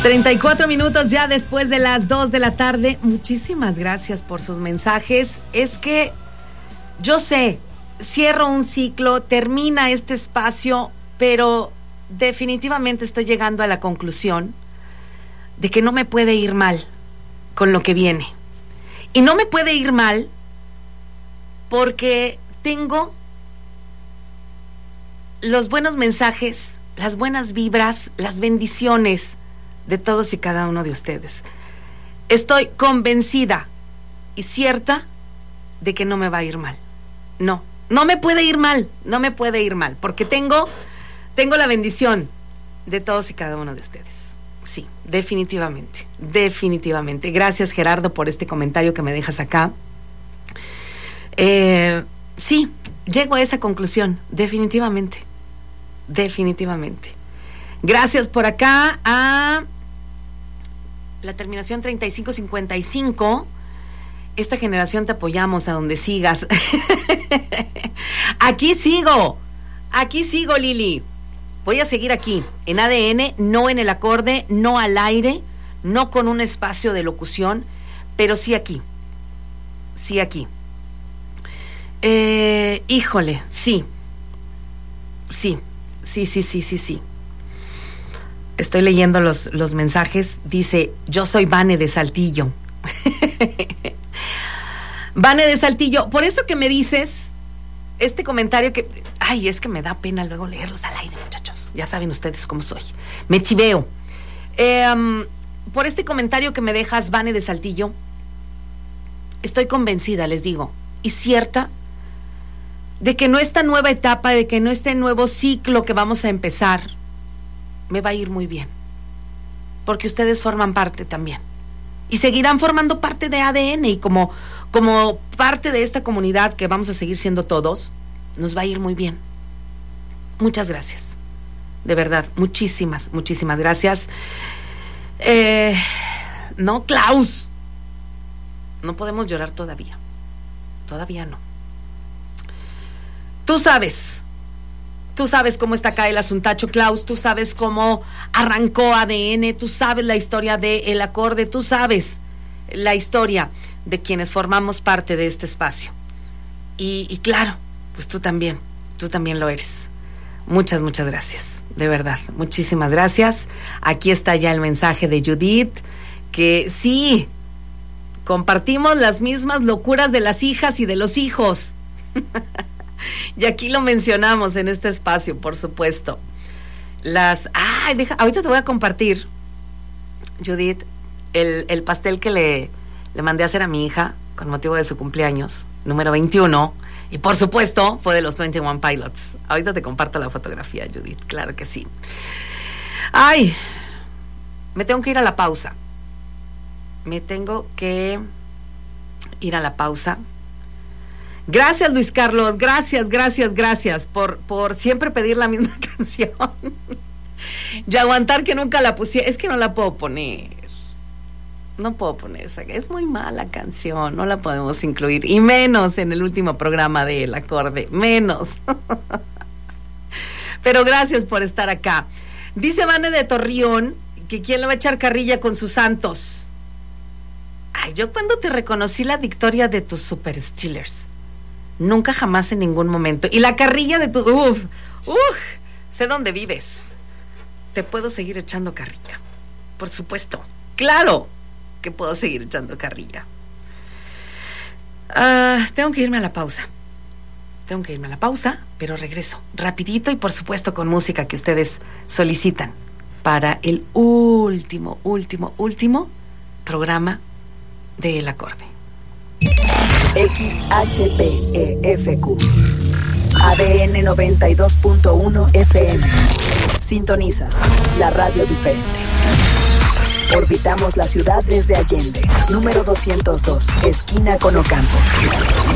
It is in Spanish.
34 minutos ya después de las 2 de la tarde. Muchísimas gracias por sus mensajes. Es que yo sé, cierro un ciclo, termina este espacio, pero definitivamente estoy llegando a la conclusión de que no me puede ir mal con lo que viene. Y no me puede ir mal porque tengo los buenos mensajes, las buenas vibras, las bendiciones de todos y cada uno de ustedes. Estoy convencida y cierta de que no me va a ir mal. No me puede ir mal, porque tengo la bendición de todos y cada uno de ustedes. Sí, definitivamente. Gracias, Gerardo, por este comentario que me dejas acá. Sí, llego a esa conclusión, definitivamente. Gracias por acá a la terminación 3555. Esta generación te apoyamos a donde sigas. Aquí sigo, Lili. Voy a seguir aquí, en ADN, no en el acorde, no al aire, no con un espacio de locución, pero sí aquí. Híjole, sí. Estoy leyendo los mensajes. Dice, yo soy Vane de Saltillo. Vane de Saltillo, por eso que me dices este comentario que... Ay, es que me da pena luego leerlos al aire, muchachos. Ya saben ustedes cómo soy. Me chiveo. Por este comentario que me dejas, Vane de Saltillo, estoy convencida, les digo, y cierta, de que no esta nueva etapa, de que no este nuevo ciclo que vamos a empezar, me va a ir muy bien. Porque ustedes forman parte también. Y seguirán formando parte de ADN, y como parte de esta comunidad que vamos a seguir siendo todos, nos va a ir muy bien. Muchas gracias. De verdad, muchísimas gracias. No, Klaus. No podemos llorar todavía. Todavía no. Tú sabes cómo está acá el asuntacho, Klaus. Tú sabes cómo arrancó ADN. Tú sabes la historia del acorde. Tú sabes la historia de quienes formamos parte de este espacio. Y claro, pues tú también lo eres. Muchas gracias, de verdad, muchísimas gracias. Aquí está ya el mensaje de Judith, que sí, compartimos las mismas locuras de las hijas y de los hijos. Y aquí lo mencionamos en este espacio, por supuesto. Ahorita te voy a compartir, Judith, el pastel que le mandé a hacer a mi hija con motivo de su cumpleaños, número 21, y por supuesto fue de los 21 Pilots. Ahorita te comparto la fotografía, Judith, claro que sí. Ay, me tengo que ir a la pausa. Gracias, Luis Carlos, gracias por siempre pedir la misma canción. Y aguantar que nunca la pusiera. Es que no la puedo poner. No puedo poner esa, es muy mala canción, no la podemos incluir, y menos en el último programa del acorde, menos. Pero gracias por estar acá. Dice Vane de Torreón que quién le va a echar carrilla con sus Santos. Ay, yo cuando te reconocí la victoria de tus Super Steelers, nunca jamás en ningún momento. Y la carrilla de tu... sé dónde vives. Te puedo seguir echando carrilla, por supuesto. Claro que puedo seguir echando carrilla. Tengo que irme a la pausa, pero regreso rapidito, y por supuesto con música que ustedes solicitan para el último programa de El Acorde. XHPEFQ ADN 92.1 FM. Sintonizas la radio diferente. Orbitamos la ciudad desde Allende, número 202, esquina con Ocampo.